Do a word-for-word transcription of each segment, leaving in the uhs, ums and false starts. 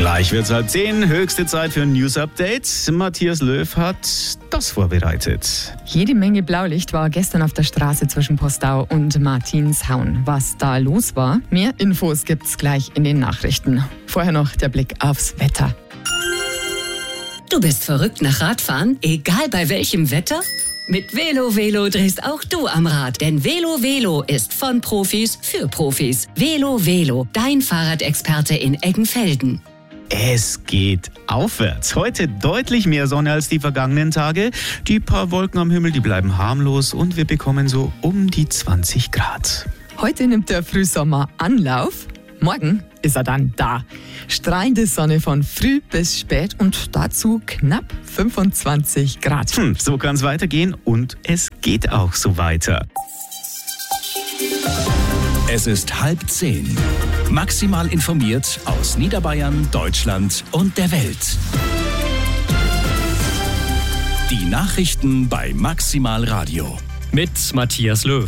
Gleich wird's halb zehn, höchste Zeit für ein News-Update. Matthias Löw hat das vorbereitet. Jede Menge Blaulicht war gestern auf der Straße zwischen Postau und Martinshauen. Was da los war, mehr Infos gibt's gleich in den Nachrichten. Vorher noch der Blick aufs Wetter. Du bist verrückt nach Radfahren, egal bei welchem Wetter? Mit Velo Velo drehst auch du am Rad, denn Velo Velo ist von Profis für Profis. Velo Velo, dein Fahrradexperte in Eggenfelden. Es geht aufwärts. Heute deutlich mehr Sonne als die vergangenen Tage. Die paar Wolken am Himmel, die bleiben harmlos und wir bekommen so um die zwanzig Grad. Heute nimmt der Frühsommer Anlauf. Morgen ist er dann da. Strahlende Sonne von früh bis spät und dazu knapp fünfundzwanzig Grad. Hm, so kann es weitergehen und es geht auch so weiter. Es ist halb zehn. Maximal informiert aus Niederbayern, Deutschland und der Welt. Die Nachrichten bei Maximal Radio. Mit Matthias Löw.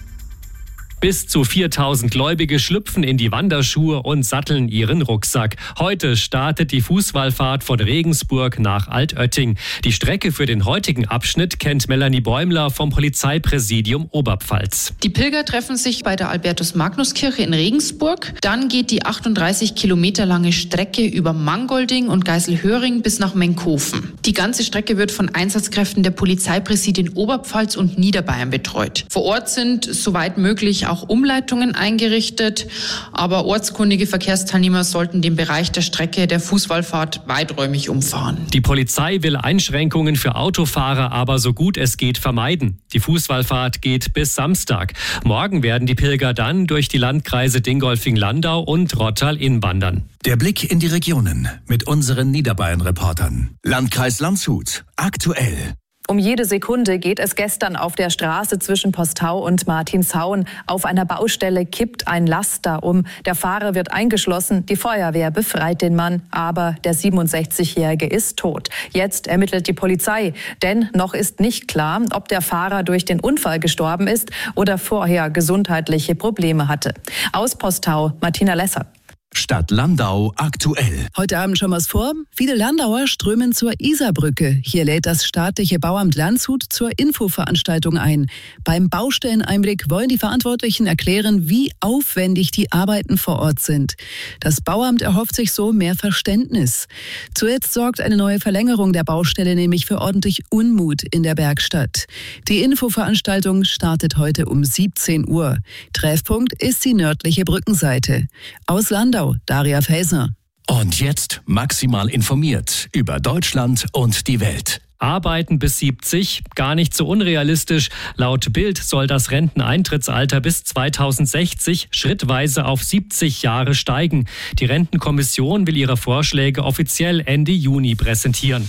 Bis zu viertausend Gläubige schlüpfen in die Wanderschuhe und satteln ihren Rucksack. Heute startet die Fußwallfahrt von Regensburg nach Altötting. Die Strecke für den heutigen Abschnitt kennt Melanie Bäumler vom Polizeipräsidium Oberpfalz. Die Pilger treffen sich bei der Albertus-Magnus-Kirche in Regensburg. Dann geht die achtunddreißig Kilometer lange Strecke über Mangolding und Geiselhöring bis nach Menkhofen. Die ganze Strecke wird von Einsatzkräften der Polizeipräsidien Oberpfalz und Niederbayern betreut. Vor Ort sind soweit möglich auch Umleitungen eingerichtet, aber ortskundige Verkehrsteilnehmer sollten den Bereich der Strecke der Fußwallfahrt weiträumig umfahren. Die Polizei will Einschränkungen für Autofahrer aber so gut es geht vermeiden. Die Fußwallfahrt geht bis Samstag. Morgen werden die Pilger dann durch die Landkreise Dingolfing-Landau und Rottal-Inn wandern. Der Blick in die Regionen mit unseren Niederbayern-Reportern. Landkreis Landshut, aktuell. Um jede Sekunde geht es gestern auf der Straße zwischen Postau und Martinshauen. Auf einer Baustelle kippt ein Laster um. Der Fahrer wird eingeschlossen. Die Feuerwehr befreit den Mann. Aber der siebenundsechzigjährige ist tot. Jetzt ermittelt die Polizei. Denn noch ist nicht klar, ob der Fahrer durch den Unfall gestorben ist oder vorher gesundheitliche Probleme hatte. Aus Postau, Martina Lesser. Stadt Landau aktuell. Heute Abend schon was vor. Viele Landauer strömen zur Isarbrücke. Hier lädt das staatliche Bauamt Landshut zur Infoveranstaltung ein. Beim Baustelleneinblick wollen die Verantwortlichen erklären, wie aufwendig die Arbeiten vor Ort sind. Das Bauamt erhofft sich so mehr Verständnis. Zuletzt sorgt eine neue Verlängerung der Baustelle nämlich für ordentlich Unmut in der Bergstadt. Die Infoveranstaltung startet heute um siebzehn Uhr. Treffpunkt ist die nördliche Brückenseite. Aus Landau Daria Felsner. Und jetzt maximal informiert über Deutschland und die Welt. Arbeiten bis siebzig, gar nicht so unrealistisch. Laut Bild soll das Renteneintrittsalter bis zweitausendsechzig schrittweise auf siebzig Jahre steigen. Die Rentenkommission will ihre Vorschläge offiziell Ende Juni präsentieren.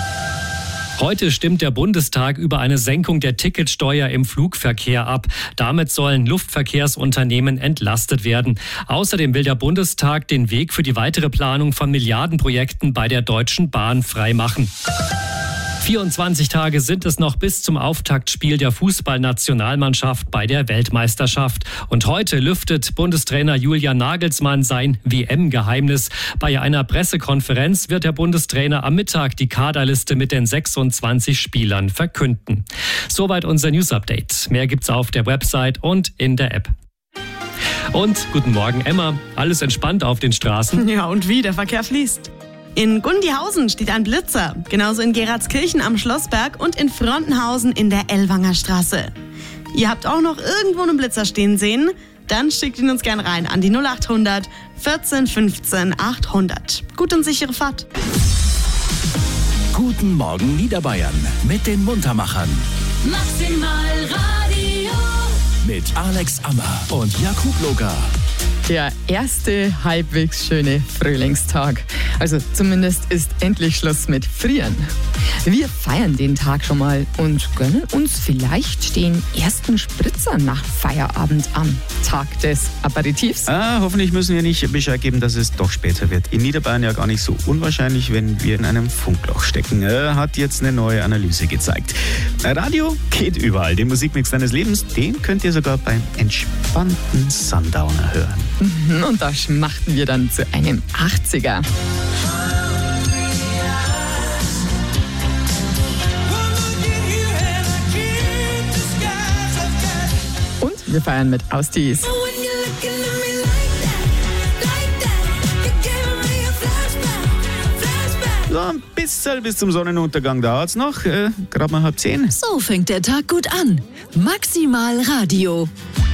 Heute stimmt der Bundestag über eine Senkung der Ticketsteuer im Flugverkehr ab. Damit sollen Luftverkehrsunternehmen entlastet werden. Außerdem will der Bundestag den Weg für die weitere Planung von Milliardenprojekten bei der Deutschen Bahn freimachen. vierundzwanzig Tage sind es noch bis zum Auftaktspiel der Fußballnationalmannschaft bei der Weltmeisterschaft. Und heute lüftet Bundestrainer Julian Nagelsmann sein W M-Geheimnis. Bei einer Pressekonferenz wird der Bundestrainer am Mittag die Kaderliste mit den sechsundzwanzig Spielern verkünden. Soweit unser News-Update. Mehr gibt's auf der Website und in der App. Und guten Morgen, Emma. Alles entspannt auf den Straßen? Ja, und wie? Der Verkehr fließt. In Gundihausen steht ein Blitzer, genauso in Geratskirchen am Schlossberg und in Frontenhausen in der Ellwanger Straße. Ihr habt auch noch irgendwo einen Blitzer stehen sehen? Dann schickt ihn uns gern rein an die null acht hundert vierzehn fünfzehn achthundert. Gute und sichere Fahrt. Guten Morgen Niederbayern mit den Muntermachern. Maximal Radio. Mit Alex Ammer und Jakub Loga. Der erste halbwegs schöne Frühlingstag. Also zumindest ist endlich Schluss mit Frieren. Wir feiern den Tag schon mal und gönnen uns vielleicht den ersten Spritzer nach Feierabend am Tag des Aperitifs. Ah, hoffentlich müssen wir nicht Bescheid geben, dass es doch später wird. In Niederbayern ja gar nicht so unwahrscheinlich, wenn wir in einem Funkloch stecken. Äh, hat jetzt eine neue Analyse gezeigt. Radio geht überall. Den Musikmix deines Lebens, den könnt ihr sogar beim entspannten Sundowner hören. Und da schmachten wir dann zu einem achtziger. Wir feiern mit Austies. So, ein bisschen bis zum Sonnenuntergang dauert's noch. Äh, gerade mal halb zehn. So fängt der Tag gut an. Maximal Radio.